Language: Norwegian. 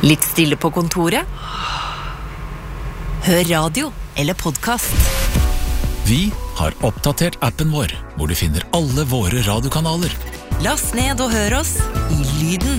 Litt stille på kontoret? Hør radio eller podcast. Vi har oppdatert appen vår, hvor du finner alle våre radiokanaler. Last ned og hør oss i lyden.